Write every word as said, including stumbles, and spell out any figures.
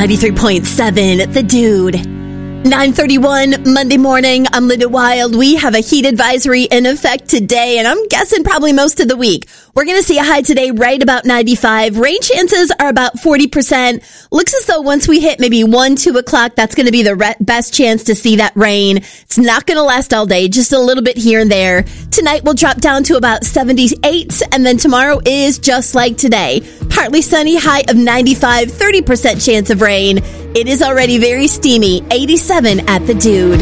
ninety-three point seven, The Dude. nine thirty-one Monday morning. I'm Linda Wild. We have a heat advisory in effect today, and I'm guessing probably most of the week. We're going to see a high today right about ninety-five. Rain chances are about forty percent. Looks as though once we hit maybe one, two o'clock, that's going to be the re- best chance to see that rain. It's not going to last all day, just a little bit here and there. Tonight we'll drop down to about seventy-eight, and then tomorrow is just like today. Partly sunny, high of ninety-five, thirty percent chance of rain. It is already very steamy, eighty-seven at The Dude.